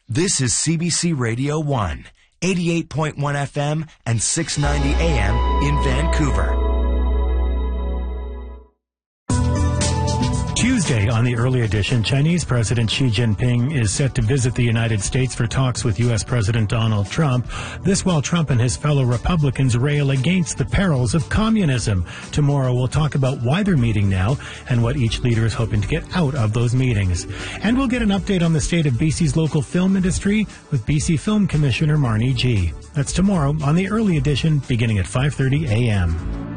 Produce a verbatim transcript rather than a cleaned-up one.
This is C B C Radio one, eighty-eight point one F M and six ninety A M in Vancouver. Tuesday on the early edition, Chinese President Xi Jinping is set to visit the United States for talks with U S President Donald Trump. This while Trump and his fellow Republicans rail against the perils of communism. Tomorrow we'll talk about why they're meeting now and what each leader is hoping to get out of those meetings. And we'll get an update on the state of B C's local film industry with B C Film Commissioner Marnie G. That's tomorrow on the early edition beginning at five thirty A M.